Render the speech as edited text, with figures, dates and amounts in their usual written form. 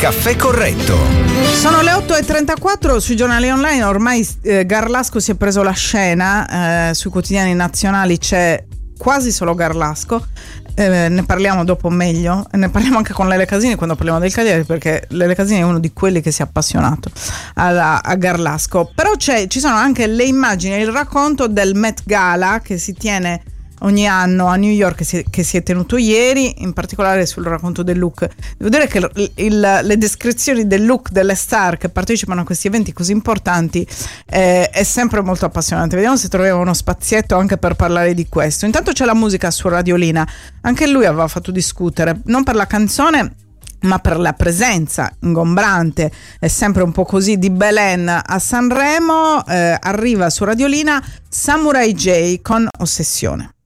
Caffè Corretto. Sono le 8:34 sui giornali online. Ormai Garlasco si è preso la scena, sui quotidiani nazionali c'è quasi solo Garlasco. Ne parliamo dopo meglio, ne parliamo anche con Lele Casini quando parliamo del Cagliari, perché Lele Casini è uno di quelli che si è appassionato a Garlasco. Però ci sono anche le immagini e il racconto del Met Gala che si tiene ogni anno a New York, che si è tenuto ieri, in particolare sul racconto del look. Devo dire che le descrizioni del look delle star che partecipano a questi eventi così importanti è sempre molto appassionante. Vediamo se troviamo uno spazietto anche per parlare di questo. Intanto c'è la musica su Radiolina, anche lui aveva fatto discutere, non per la canzone ma per la presenza ingombrante e sempre un po' così di Belen a Sanremo. Arriva su Radiolina Samurai J con Ossessione.